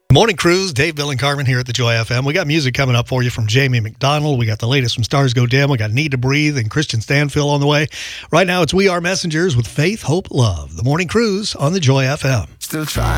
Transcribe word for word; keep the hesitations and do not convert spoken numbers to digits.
Morning Cruise, Dave, Bill, and Carmen here at the Joy F M. We got music coming up for you from Jamie McDonald. We got the latest from Stars Go Dim. We got Need to Breathe and Christian Stanfill on the way. Right now, it's We Are Messengers with Faith, Hope, Love. The Morning Cruise on the Joy F M. Still trying.